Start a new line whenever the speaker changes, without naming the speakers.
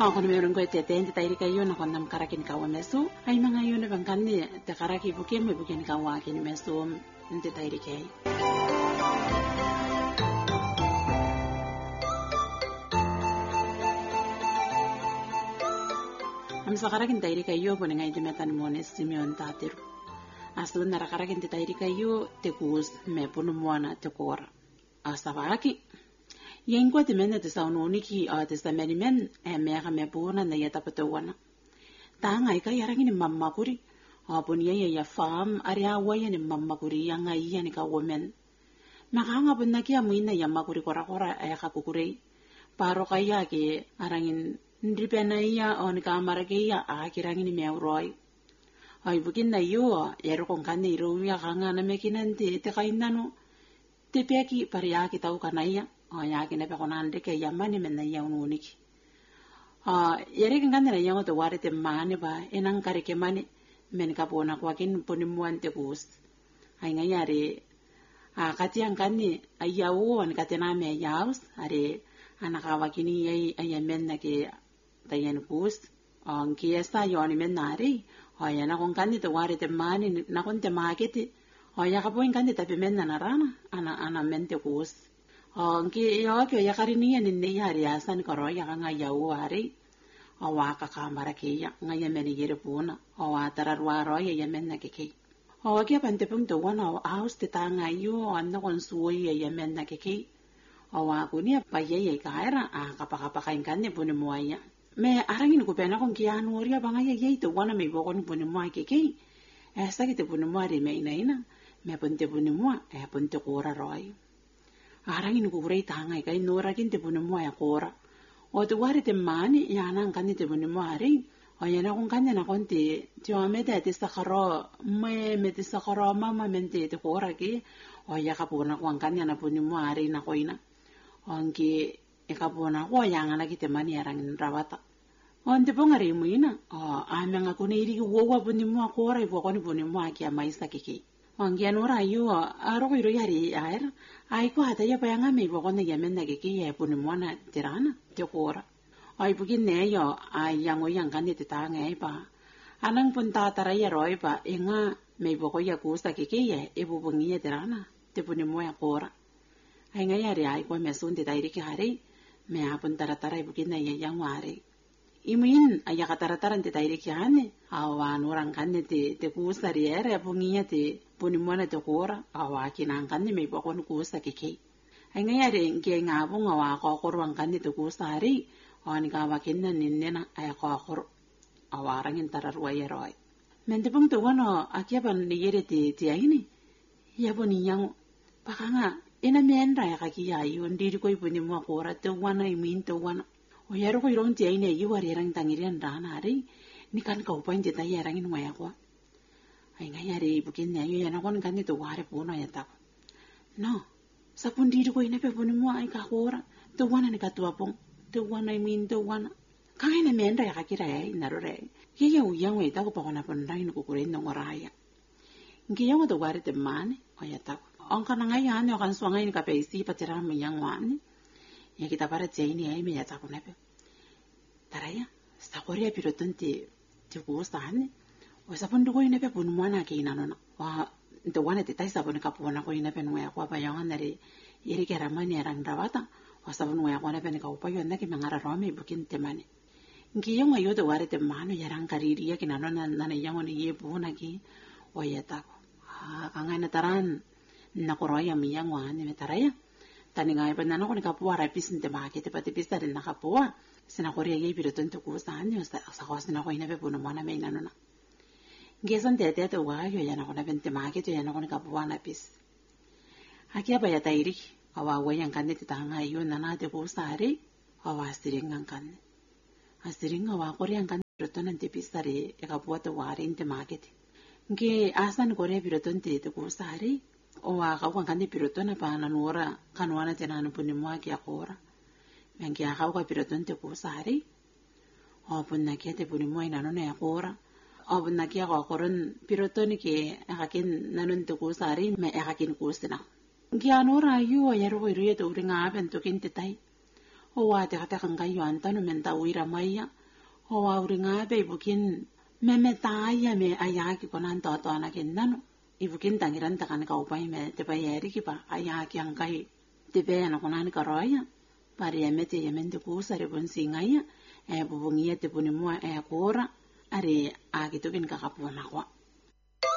Ako na meron ko iteten ti tayo kayo na kon nam karakin ka meso ay mga yun na bang kanni te karaki bukim may bukin ka wakin meso ti tayo kay. Am sa karakin tayo kayo po na ngay dimetan mo ni Simeon Tatiro. Asun na karakin ti tayo kayo te kus me puno mo na te kora. Asawaki. Yang ko ti men te sa no niki te sa men me ka me puna na yata patawana. Ta ngai ka yarang ni mamma kuri. Apun ya fam ari awaya ni mamma kuri yang ngai ya ni ka women. Makanga pun na kia muina ya makuri kora ka kukuri. Paro kaya ke arangin ndri pena iya on ka marake ya akirangin ni meuroi. Ai bukin na yo yero kon kan ni ro ya kanga na mekinanti te kainano. Te peki paria ki tau kanaya. Ya kina pe konande ke yamani men na yang uniki. Yere kan na yang to ware te mane ba enang kare ke mane men ka pona kwa kin ponimuan te kus. Ai ngayare kati ang kani ayaw an katena me yaus are anaka wakini ay men na ke tayan kus. Ang kiesta yoni men nari ya na kon kani to ware te mane na kon te maketi. Ya ka poin kani tapi men na narana ana men te kus. Ki yo ke ya karini ni ne yari asan karo ya nga yawo ari awa ka kamara ke ya nga yemen yere puna awa tararwa ro ya yemen na ke awa ke pante pung to wana aus te tanga yo anna kon suoi ya yemen na ke awa kunia pa ye ka era ka kain kan ne puni moya me arangin ko pena kon ki anu ria banga ye to wana me bokon puni moya ke sa ke te puni moya me ina me ponte puni moya ponte kora roi arangin ko kurei tanga kai norakin te puno mo ya kora o te wari te mani ya nan kan te puno mo ari o ya na kon kan na kon te ame te sakaro me te sakaro mama mente te kora ki o ya ka puna kon kan na puno mo ari na koina onki e ka puna ko ya ngana ki te mani arangin rawata on te pongari muina ame nga ko ne iri wo wa puno mo kora i ko ni puno mo ki maisa ki Wangian ora yo aro iro yari air ai ko hata ya payanga me bo kono yemen na ke ye puni mona tirana te kora ai bukin ne yo ai yang o yang kan te ta ngai pa anang pun ta tara ya roi pa inga me bo ko ya ku sa ke ye e bu bungi ye tirana te puni mo ya kora ai ngai yari ai ko me sun te dai ke hari me apun tara tara bukin ne ya yang wari imin aya katara-taran te dai ke hane awan orang kan te ku sa riere bungi ye te puni mona te kora awa kinang kan me bo kon ku sa ke ai ngai are nge nga bu ngawa ko korwang kan te ku sa ri on ka wa kinna ninna ay ko kor awarangin tararwa ye roi men te pung to wono akia ban ni yere te ai ni ya boni yang pakanga ina men ra ka ki ya yon di ko puni mo kora te wana I min te wana o yero ko irong te ai ne yu wari rang tangirian rana ri ni kan ka upain te ta yarangin mo ya ko ai ngai are bukin ne yo na kon kan to ware puno ya ta no sa pundi ko ina pe puno mo ai ka kora to wana ni ka to apong to wana I min to wana kai na men ra ka kira ai na re ye ye u yang we ta ko pa na pon rai no ko kure no ngoraya ngi yang to ware te mane o ya ta on kan ngai ya ne kan suanga ni ka pe si pa tira me yang wan ya kita para te ni ai me ya ta ko na pe taraya sa korea pirotonte te ko sa ne o sa pon ko ina pe pun mwana ke ina no wa to wana te tai sa pon ka pona ko ina pe no ya kwa pa yang na re yeri ke ramani arang rawata o sa pon ya kwa na pe ka upa yo na ke mangara rome bukin te mane ngi yang yo to ware te mano ya rang kariri ya ke na no na yang ni ye puna ki o ya ta anga na taran na ko roya mi yang wa ne taraya tani ngai pa na no ko ka puwa ra pisin te ma ke te pati pisa na ka puwa sina ko re ye pirotonte ko sa ne sa ko sina ko ina pe pun mwana me na no Gesan te wa yo ya na kona bente make to ya na kona kapuwa na pis. Akia ba ya tairi awa wayan kan te tanga yo na na te ko sare awa siringan kan. Asiringa wa kore yang kan piroton te pisare e kapuwa to ware inte make te. Nge asan kore piroton te ko sare o wa ka kan te piroton pa na nora kanwana te na no puni mo akia kora. Mengi ka ka piroton te ko sare. O punna ke te puni mo ina no na kora. Abun na kia ko koron pirotoni ke akakin nanun to ko sari me akakin ko sina. Kia nora yu ya ro ru to ringa ben to kin tai. o wa te kata kan kayo antano menta uira maya o wa uringa be ibukin memetaya me ayaki konan toto anakin nano ibukin tangiran takan ka upai me te payeri ki pa ayaki ang kai te be na konan karoya pari emete yemente kusa re bonsingaya bubungia te punimua kora are akitubin kakapona kwa